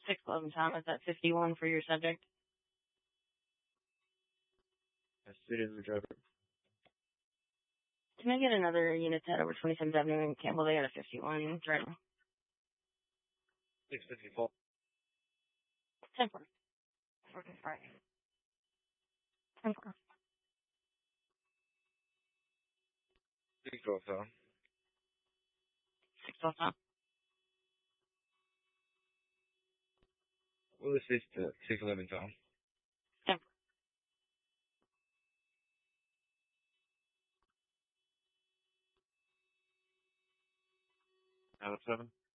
611 Tom, is that 51 for your subject? Yes, it is the driver. Can I get another unit to head over 27th Avenue in Campbell? They got a 51 driver. 654. 10-4. Working Friday. 10-4. 612, Tom. 612 Tom. We'll assist 611, Tom. 10-4. Out of 7.